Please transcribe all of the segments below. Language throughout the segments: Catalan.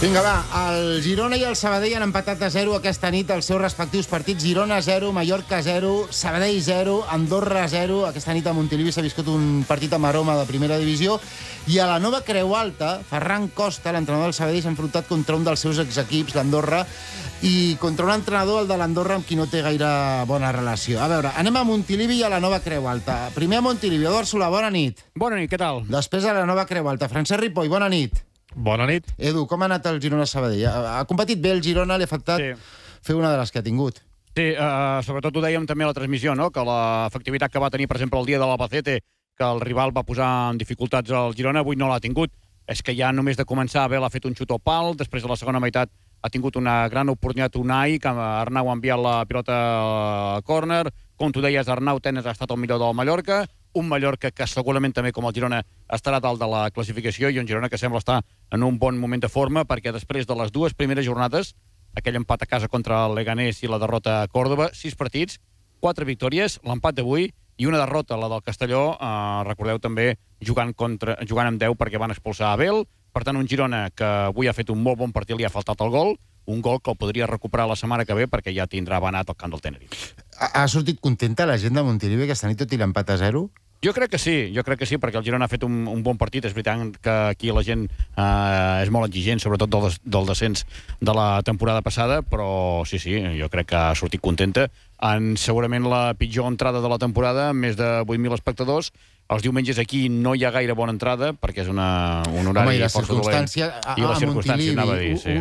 Vinga, va, el Girona i el Sabadell han empatat a 0 aquesta nit els seus respectius partits. Girona 0, Mallorca 0, Sabadell 0, Andorra 0. Aquesta nit a Montilivi s'ha viscut un partit amb aroma de primera divisió. I a la nova Creu Alta, Ferran Costa, l'entrenador del Sabadell, s'ha enfrontat contra un dels seus exequips, l'Andorra, i contra un entrenador, el de l'Andorra, amb qui no té gaire bona relació. A veure, anem a Montilivi i a la nova Creu Alta. Primer a Montilivi. Eduard Solà, bona nit. Bona nit, què tal? Després a la nova Creu Alta. Francesc Ripoll, bona nit. Bona nit. Edu, com ha anat el Girona-Sabadell? Ha competit bé el Girona, li ha faltat fer una de les que ha tingut. Sí, sobretot ho dèiem també a la transmissió, no? Que l'efectivitat que va tenir, per exemple, el dia de l'Albacete, que el rival va posar en dificultats al Girona, avui no l'ha tingut. És que ja només de començar, Abel ha fet un xut al pal, després de la segona meitat ha tingut una gran oportunitat Unai, que Arnau ha enviat la pilota a córner. Com tu deies, Arnau Tenes ha estat el millor del Mallorca, un Mallorca que segurament també, com el Girona, estarà dalt de la classificació, i un Girona que sembla estar en un bon moment de forma, perquè després de les dues primeres jornades, aquell empat a casa contra el Leganés i la derrota a Còrdova, 6 partits, 4 victòries, l'empat d'avui, i una derrota, la del Castelló, recordeu també, jugant amb 10 perquè van expulsar Abel. Per tant, un Girona que avui ha fet un molt bon partit, li ha faltat el gol, un gol que el podria recuperar la setmana que ve perquè ja tindrà abanat el camp del Tenerife. Ha sortit contenta la gent de Montilivi aquesta nit, tot i l'empat a 0? Jo crec que sí, perquè el Girona ha fet un bon partit. És veritat que aquí la gent és molt exigent, sobretot del descens de la temporada passada, però sí, jo crec que ha sortit contenta. En segurament la pitjor entrada de la temporada, amb més de 8.000 espectadors. Els diumenges aquí no hi ha gaire bona entrada, perquè és un horari força dolent. I la circumstància, anava a dir, sí.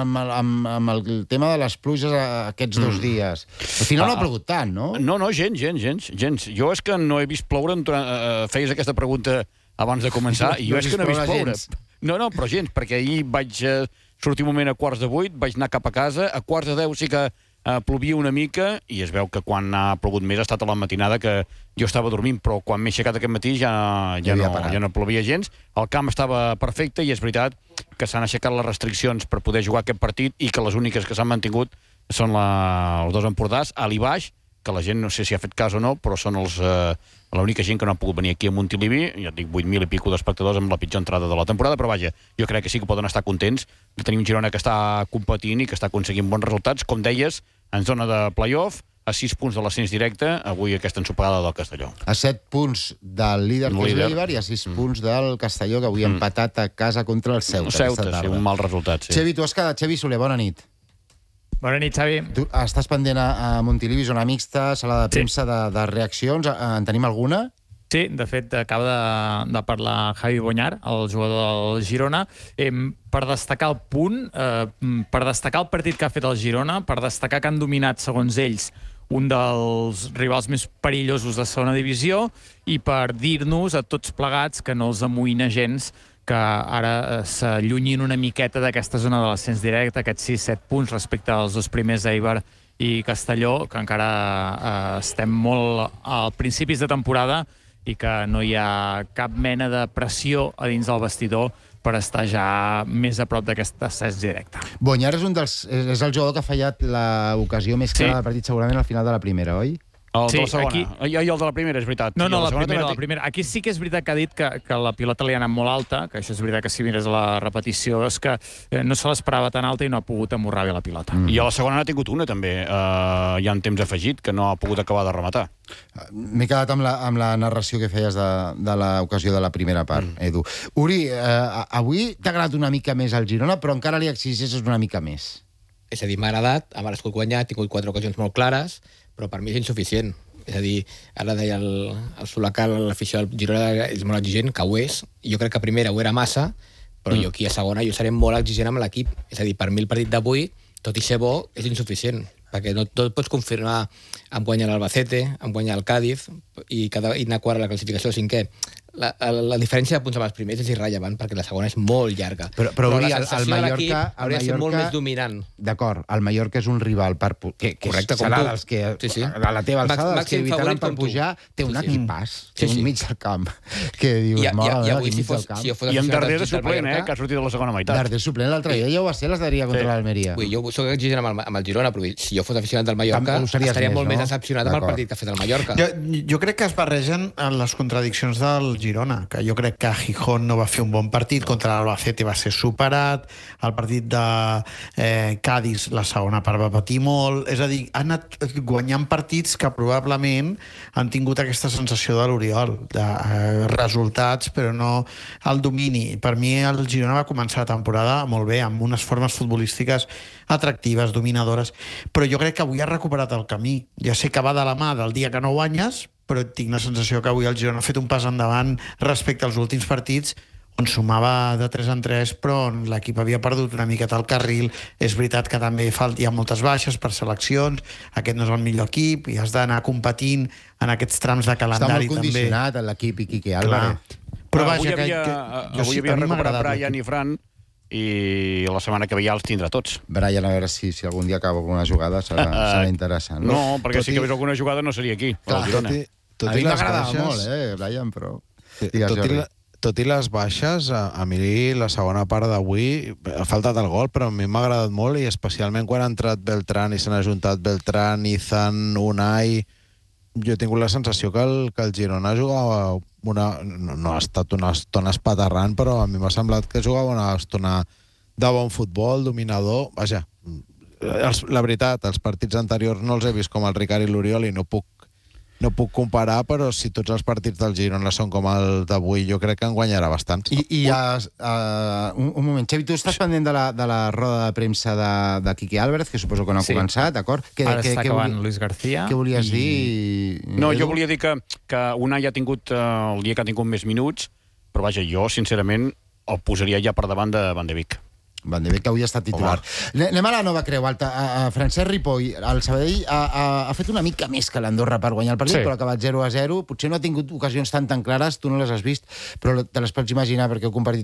Amb el tema de les pluges aquests 2 dies. Al final no ha plogut tant, no? No, gens. Jo és que no he vist ploure, feies aquesta pregunta abans de començar, i jo és que no he vist ploure. No, però gens, perquè ahir vaig sortir un moment a 7:45, vaig anar cap a casa, a 9:45 sí que plovia una mica, i es veu que quan ha plogut més ha estat a la matinada, que jo estava dormint, però quan m'he aixecat aquest matí ja no plovia gens. El camp estava perfecte, i és veritat que s'han aixecat les restriccions per poder jugar aquest partit, i que les úniques que s'han mantingut són els dos Empordàs, alt i baix, que la gent no sé si ha fet cas o no, però són l'única gent que no ha pogut venir aquí a Montilivi. Ja et dic, 8.000 i pico d'espectadors amb la pitjor entrada de la temporada, però vaja, jo crec que sí que poden estar contents de tenir un Girona que està competint i que està aconseguint bons resultats, com deies, en zona de play-off, a 6 punts de l'ascens directe, avui aquesta ensopegada del Castelló. A 7 punts del líder, que és l'Eibar, i a 6 punts del Castelló, que avui ha empatat a casa contra el Ceuta. Ceuta, sí, un mal resultat, sí. Xevi, tu has quedat. Xevi Soler, bona nit. Bona nit, Xavi. Tu estàs pendent a Montilivi, zona mixta, sala de premsa de reaccions. En tenim alguna? Sí, de fet, acaba de parlar Javi Bonyar, el jugador del Girona, per destacar el punt, per destacar el partit que ha fet el Girona, per destacar que han dominat, segons ells, un dels rivals més perillosos de segona divisió, i per dir-nos a tots plegats que no els amoïna gens que ara s'allunyin una miqueta d'aquesta zona de l'ascens directe, aquests 6-7 punts respecte als dos primers, Eibar i Castelló, que encara estem molt a principis de temporada i que no hi ha cap mena de pressió a dins del vestidor per estar ja més a prop d'aquest ascens directe. Bonyar és el jugador que ha fallat l'ocasió més clara del partit, segurament al final de la primera, oi? El de la segona. I el de la primera, és veritat. No, la primera. Aquí sí que és veritat que ha dit que la pilota li ha anat molt alta, que això és veritat que si mires la repetició és que no se l'esperava tan alta i no ha pogut amorrar bé la pilota. I a la segona n'ha tingut una, també, ja en temps afegit, que no ha pogut acabar de rematar. M'he quedat amb la narració que feies de l'ocasió de la primera part, Edu. Uri, avui t'ha agradat una mica més el Girona, però encara li exigeixes una mica més. És a dir, m'ha agradat, ha merescut guanyar, ha tingut 4 ocasions molt clares, però per mi és insuficient. És a dir, ara deia el Solacal, l'afició del Girona és molt exigent, que ho és. Jo crec que a primera ho era massa, però jo aquí a segona jo seré molt exigent amb l'equip. És a dir, per mi el partit d'avui, tot i ser bo, és insuficient, perquè no tot pots confirmar amb guanyar l'Albacete, amb guanyar el Cádiz, i anar quart a la classificació 5è. La diferència de punts amb els primers és irrellevant, perquè la segona és molt llarga. Però la sensació de l'equip hauria de ser molt més dominant. D'acord, el Mallorca és un rival que serà dels que a la teva alçada, els que lluitaran per pujar, té un equipàs, té un mig del camp, que dius, i avui si fos i amb Darder de suplent, que ha sortit de la segona meitat. Darder suplent l'altre dia ja ho va ser, l'Esderia contra l'Almeria. Jo soc exigent amb el Girona, però si jo fos aficionat del Mallorca estaria molt més decepcionat amb el partit que ha fet el Mallorca. Jo crec que es barregen les contradiccions del Girona, que jo crec que Gijón no va fer un bon partit, contra l'Albacete va ser superat, el partit de Cádiz la segona part va patir molt, és a dir, ha anat guanyant partits que probablement han tingut aquesta sensació de l'Oriol, de resultats, però no el domini. Per mi el Girona va començar la temporada molt bé, amb unes formes futbolístiques atractives, dominadores, però jo crec que avui ha recuperat el camí. Ja sé que va de la mà del dia que no guanyes, però tinc la sensació que avui el Girona ha fet un pas endavant respecte als últims partits on sumava de 3 en 3, però l'equip havia perdut una miqueta el carril. És veritat que també hi ha moltes baixes per seleccions, aquest no és el millor equip i has d'anar competint en aquests trams de calendari. Està molt condicionat l'equip i Quique Álvarez. Però vaja, avui havia recuperat Brian i Fran, i la setmana que ve ja els tindrà tots. Brian, a veure si algun dia acaba alguna jugada serà interessant. No, perquè si acabés alguna jugada no seria aquí, a la Girona. A mi m'agradava molt, Brian, però... Tot i les baixes, a mi la segona part d'avui ha faltat el gol, però a mi m'ha agradat molt, i especialment quan ha entrat Beltrán i s'han ajuntat Beltrán, Izan, Unai. Jo he tingut la sensació que el Girona jugava no ha estat una estona espaterrant, però a mi m'ha semblat que jugava una estona de bon futbol, dominador. Vaja, la veritat, els partits anteriors no els he vist com el Ricard i l'Oriol i no puc comparar, però si tots els partits del Girona són com el d'avui, jo crec que en guanyarà bastants. Un moment, Xavi, tu estàs pendent de la roda de premsa de Quique Álvarez, que suposo que no ha començat, d'acord? Ara està acabant Luis García. Què volies dir? No, jo volia dir que Unai ha tingut el dia que ha tingut més minuts, però vaja, jo, sincerament, el posaria ja per davant de Van de Beek. Van de Beek, que avui ha estat titular. Anem a la nova Creu Alta. Francesc Ripoll, el Sabadell ha fet una mica més que l'Andorra per guanyar el partit, però ha acabat 0-0. Potser no ha tingut ocasions tan clares, tu no les has vist, però te les pots imaginar perquè heu compartit